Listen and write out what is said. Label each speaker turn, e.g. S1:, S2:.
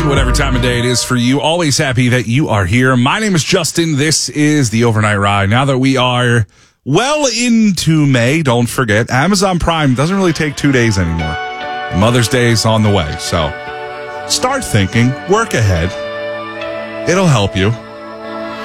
S1: whatever time of day it is for you. Always happy that you are here. My name is Justin. This is the Overnight Ride. Now that we are well into May, don't forget, Amazon Prime doesn't really take 2 days anymore. Mother's Day is on the way. So start thinking, work ahead. It'll help you.